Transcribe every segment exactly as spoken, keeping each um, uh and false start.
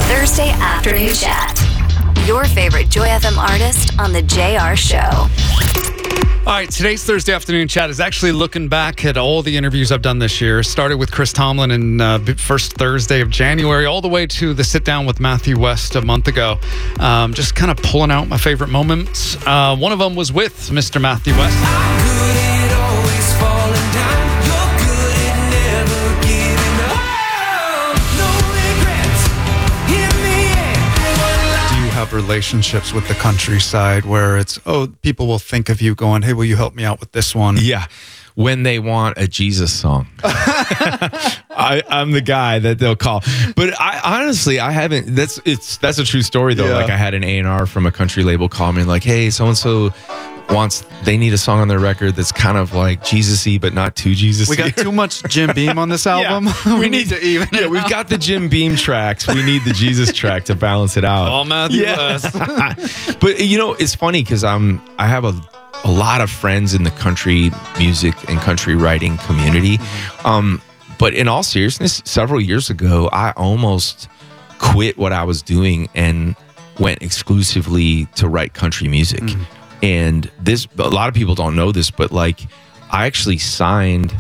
Thursday Afternoon Chat. Your favorite Joy F M artist on The J R Show. All right, today's Thursday Afternoon Chat is actually looking back at all the interviews I've done this year. Started with Chris Tomlin in uh, first Thursday of January, all the way to the sit down with Matthew West a month ago. Um, just kind of pulling out my favorite moments. Uh, one of them was with Mister Matthew West. Have relationships with the countryside where it's, oh, people will think of you going, hey, will you help me out with this one? Yeah. When they want a Jesus song, I, I'm the guy that they'll call. But I honestly, I haven't. That's it's that's a true story though. Yeah. Like I had an A and R from a country label call me like, hey, so and so wants. They need a song on their record that's kind of like Jesus-y, but not too Jesus-y. We got too much Jim Beam on this album. Yeah. we, we need to even. Yeah, we've got the Jim Beam tracks. We need the Jesus track to balance it out. All Matthew Yeah. West. But you know, it's funny because I'm I have a. a lot of friends in the country music and country writing community. Um, but in all seriousness, several years ago, I almost quit what I was doing and went exclusively to write country music. Mm. And this, a lot of people don't know this, but like I actually signed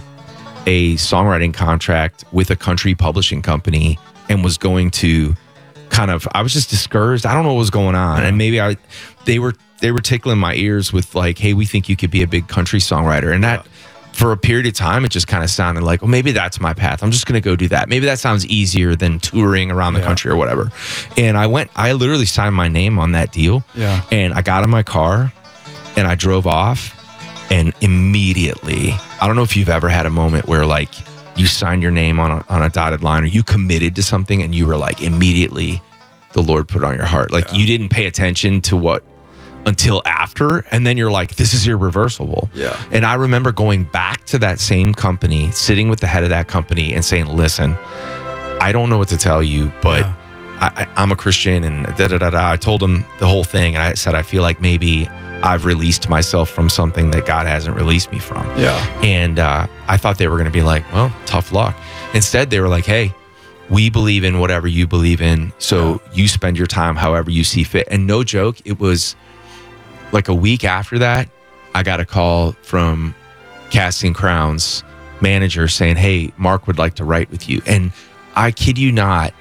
a songwriting contract with a country publishing company and was going to kind of, I was just discouraged. I don't know what was going on. And maybe I, they were, they were tickling my ears with like, hey, we think you could be a big country songwriter. And that for a period of time, it just kind of sounded like, well, maybe that's my path. I'm just going to go do that. Maybe that sounds easier than touring around the yeah. country or whatever. And I went, I literally signed my name on that deal. Yeah. And I got in my car and I drove off and immediately, I don't know if you've ever had a moment where like you signed your name on a, on a dotted line or you committed to something and you were like immediately the Lord put it on your heart. Like yeah. you didn't pay attention to what until after, and then you're like, this is irreversible. Yeah. And I remember going back to that same company, sitting with the head of that company and saying, listen, I don't know what to tell you, but yeah. I, I, I'm a Christian and da da da da. I told him the whole thing, and I said, I feel like maybe I've released myself from something that God hasn't released me from. Yeah. And uh, I thought they were going to be like, well, tough luck. Instead, they were like, hey, we believe in whatever you believe in, so yeah. you spend your time however you see fit. And no joke, it was like a week after that, I got a call from Casting Crowns manager saying, hey, Mark would like to write with you. And I kid you not,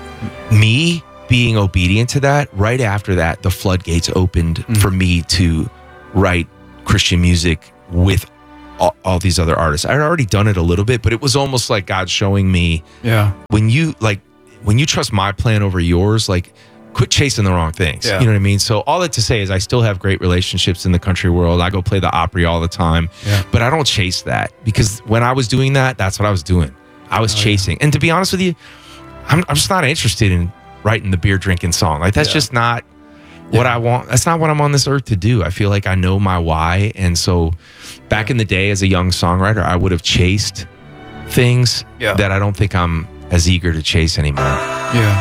me being obedient to that, right after that, the floodgates opened mm. for me to write Christian music with all, all these other artists. I had already done it a little bit, but it was almost like God showing me, yeah, when you like, when you trust my plan over yours, like, quit chasing the wrong things. Yeah. You know what I mean? So all that to say is I still have great relationships in the country world. I go play the Opry all the time, yeah. but I don't chase that because when I was doing that, that's what I was doing. I was oh, chasing. Yeah. And to be honest with you, I'm, I'm just not interested in writing the beer drinking song. Like that's yeah. just not what yeah. I want. That's not what I'm on this earth to do. I feel like I know my why. And so back yeah. in the day as a young songwriter, I would have chased things yeah. that I don't think I'm as eager to chase anymore. Yeah.